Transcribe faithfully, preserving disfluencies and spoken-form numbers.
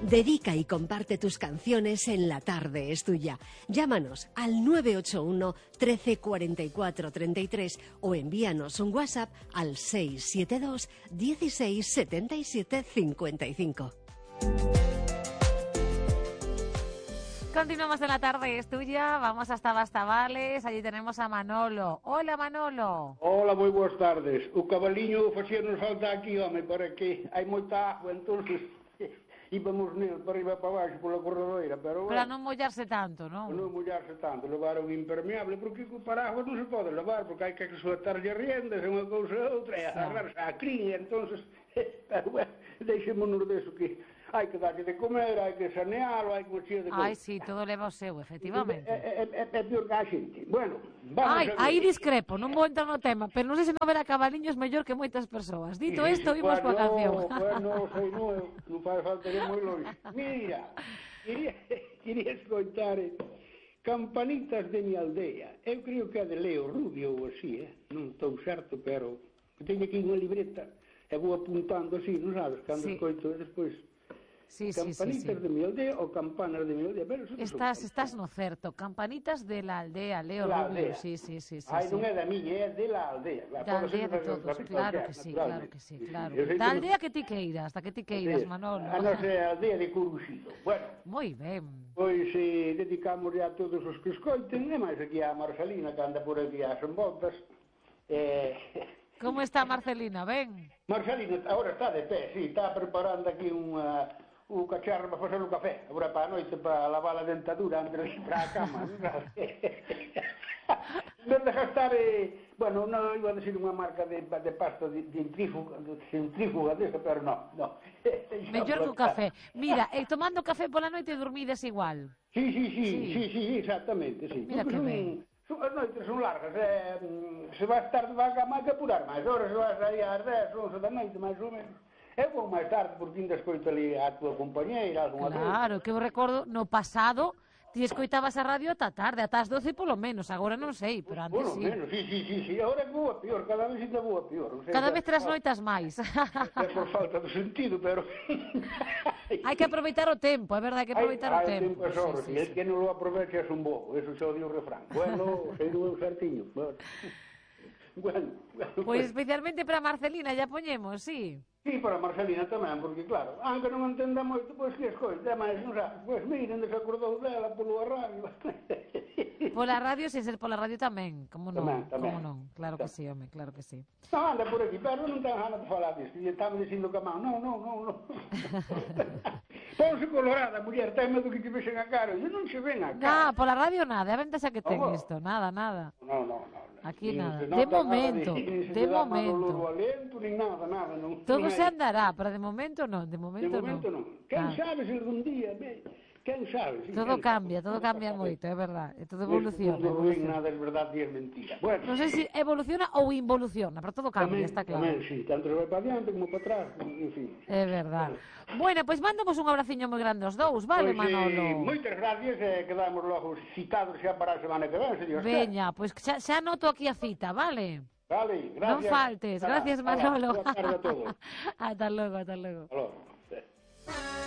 Dedica y comparte tus canciones en La Tarde es Tuya. Llámanos al nueve ocho uno, trece, cuarenta y cuatro, treinta y tres o envíanos un WhatsApp al seis siete dos, dieciséis, setenta y siete, cincuenta y cinco. Continuamos en La Tarde es Tuya, vamos hasta Bastavales, allí tenemos a Manolo. Hola, Manolo. Hola, moi boas tardes. O cabaliño facíanos falta aquí, home, para que hai moita agua, entonces íbamos nel para arriba para baixo pola corredoira, pero... Para non mollarse tanto, non? Non mollarse tanto, levar un impermeable, porque o paraguas non se pode levar, porque hai que suetarlle riendas, unha cousa e outra, e agarrarse a crin, entonces, pero bueno, deixémonos deso que hai que darlle de comer, hai que sanealo, hai que mexer de comer. Ai, sí, todo leva o seu, efectivamente. É, é, é, é pior que a xente. Bueno, vamos Ai, a ver. aí discrepo, non vou entrar no tema, pero non sei se non ver a cabaliños mellor que moitas persoas. Dito Sí, isto, sí, imos coa bueno, canción. Bueno, sei non, non fai falta ir moi longe. Mira, quería, quería escoitar eh, Campanitas de mi aldea. Eu creo que é de Leo Rubio ou así, eh? Non estou certo, pero teño aquí unha libreta e vou apuntando así, non sabes, cando Sí. escoito e despois... Sí, sí, sí, Campanitas sí. de mi aldea ou campanas de mi aldea. Pero eso non Estás, son estás no certo. Campanitas de la aldea, Leo La Rubio. aldea. Sí, sí, sí, sí. Ai, sí. non é da miña, é de la aldea. Da aldea de todos, claro que sí, claro que sí, claro. Da aldea que ti queiras, da que ti queiras, Manolo. A nosa aldea de Coruxido. Bueno, Moi ben. pois eh, dedicamos a todos os que escoiten, e máis aquí a Marcelina, que anda por aquí ás envoltas. Eh, Como está Marcelina? Ben? Marcelina agora está de pé, sí, está preparando aquí unha... o cacharro para facer o café, agora para a noite, para lavar a dentadura antes de ir para a cama. Non de gastar, eh, bueno, non iba a decir unha marca de, de pasta de, de centrífuga, de centrífuga desta, pero non, non. Mellor que o café. Mira, e tomando café pola noite dormides igual. Sí, sí, sí, Sí. sí, sí, exactamente, sí. Mira que Porque son- ben. son- as noites son largas, eh, se vas tarde vai a cama hai que apurar máis horas, se vas aí ás dez, once da noite, máis ou menos. Eu vou máis tarde, porque ainda escoito ali a tua compañeira, algunha Claro, que eu recordo no pasado ti escoitabas a radio ata tarde, ata as doce polo menos, agora non sei, pero antes Bueno, sí. menos, sí, sí, sí, sí, ahora é boa peor, cada vez ainda boa peor. Non sei Cada se- vez tras noitas máis. É por falta de sentido, pero... Hai que aproveitar o tempo, é verdade, hai que aproveitar o Hai tempo. tempo, sobra, Sí, sí, sí, el sí. que non lo aprovecha é un bobo, eso xa o di o refrán. Bueno, sei do eu certiño. Bueno, bueno, bueno, Pois especialmente para Marcelina, ya poñemos, sí. sí, para Marcelina tamén, porque claro, aunque non entenda moito, pois que escoita, máis non sabe, pois miren, desacordou dela polo radio. Pola radio, sen ser pola radio tamén, como non, Tamén, tamén. como non, claro que sí, home, claro que sí. Non, anda por aquí, pero non ten ganas de falar disto, e estaba dicindo que a man, non, non, non, non. Ponse colorada, muller, ten medo que te vexen a cara, e non se ven a Nah, cara. pola radio nada, a ventaxa que ten ¿Cómo? isto, nada, nada. Non, non, non. Aquí Nin nada. se De nota nada momento, nin se de lle dá momento. mal olor ao aliento, nin nada, nada, non. Todo non se hai- andará, pero de momento non, de De momento, momento non. non. Quen Ah. sabe se algún día, ve, quen sabe? Si, Todo quen cambia, sabe? todo cambia moito, é verdade. E todo Neste evoluciona, mundo ruín evoluciona. nada é verdade e é mentira. Bueno, Non sei se evoluciona ou involuciona, pero todo cambia, tamén, está claro. tamén, sí, tanto se vai para adiante como para atrás, en fin. É verdade. Bueno, pois mandamos un abraciño moi grande aos dous, vale, Pois, Manolo? eh, moitas gracias, e eh, quedamos logo citados xa para a semana que ven, se Dios quere. Veña, pois xa, xa anoto aquí a cita, vale? Vale, Non gracias. faltes, Nada, gracias nada, Manolo. boa tarde a todos. Ata logo, ata logo. Hasta logo.